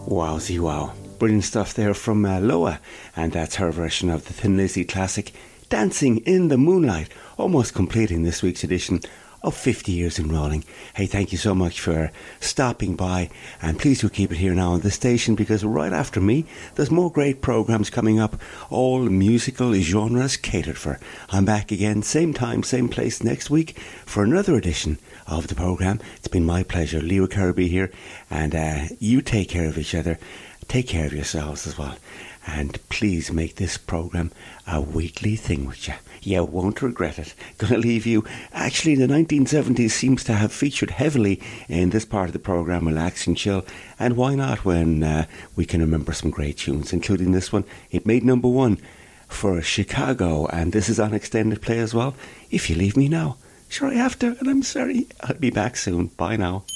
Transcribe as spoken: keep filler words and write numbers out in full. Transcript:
Wowsy wow. Brilliant stuff there from uh, Loa, and that's her version of the Thin Lizzy classic Dancing in the Moonlight, almost completing this week's edition of fifty years in rolling. Hey, thank you so much for stopping by, and please do keep it here now on the station, because right after me there's more great programmes coming up, all musical genres catered for. I'm back again, same time, same place next week for another edition of the programme. It's been my pleasure. Leo Kirby here, and uh, you take care of each other, take care of yourselves as well, and please make this programme a weekly thing with you. You won't regret it. Gonna leave you. Actually, the nineteen seventies seems to have featured heavily in this part of the programme, Relax and Chill. And why not, when uh, we can remember some great tunes, including this one. It made number one for Chicago, and this is on extended play as well. If You Leave Me Now. Sure, I have to, and I'm sorry. I'll be back soon. Bye now.